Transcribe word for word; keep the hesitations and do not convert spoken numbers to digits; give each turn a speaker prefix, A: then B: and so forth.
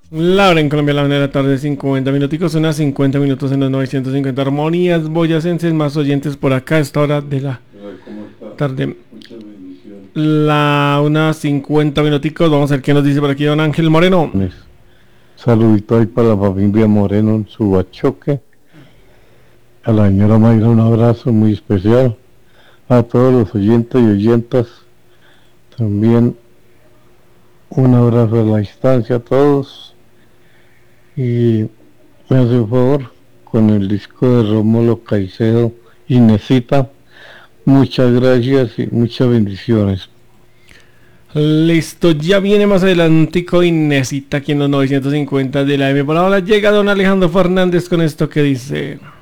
A: La hora en Colombia, la una de la tarde, cincuenta minuticos, unas cincuenta minutos en los novecientos cincuenta armonías boyacenses, más oyentes por acá a esta hora de la tarde. La una cincuenta minuticos, vamos a ver qué nos dice por aquí don Ángel Moreno.
B: Saludito ahí para la familia Moreno en Subachoque. A la señora Mayra un abrazo muy especial. A todos los oyentes y oyentas también un abrazo a la distancia a todos. Y me hace un favor con el disco de Rómulo Caicedo, Inesita. Muchas gracias y muchas bendiciones.
A: Listo, ya viene más adelantico Inesita aquí en los novecientos cincuenta de la M. Por ahora llega don Alejandro Fernández con esto que dice...